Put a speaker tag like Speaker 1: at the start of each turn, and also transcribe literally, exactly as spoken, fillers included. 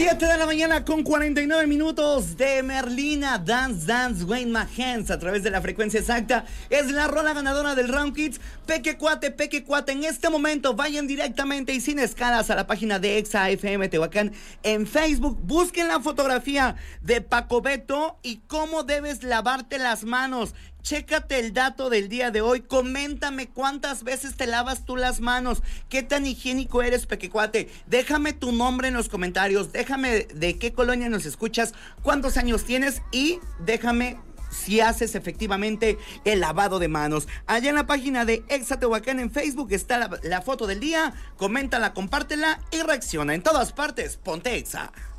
Speaker 1: siete de la mañana con cuarenta y nueve minutos de Merlina, Dance Dance, Wayne Mahens, a través de la frecuencia exacta. Es la rola ganadora del Round Kids. Peque Cuate, Peque Cuate, en este momento vayan directamente y sin escalas a la página de Exa F M Tehuacán en Facebook. Busquen la fotografía de Paco Beto y cómo debes lavarte las manos. Chécate el dato del día de hoy. Coméntame cuántas veces te lavas tú las manos. ¿Qué tan higiénico eres, Pequecuate? Déjame tu nombre en los comentarios. Déjame de qué colonia nos escuchas, cuántos años tienes y déjame si haces efectivamente el lavado de manos. Allá en la página de Exa Tehuacán en Facebook está la, la foto del día. Coméntala, compártela y reacciona. En todas partes, ponte Exa.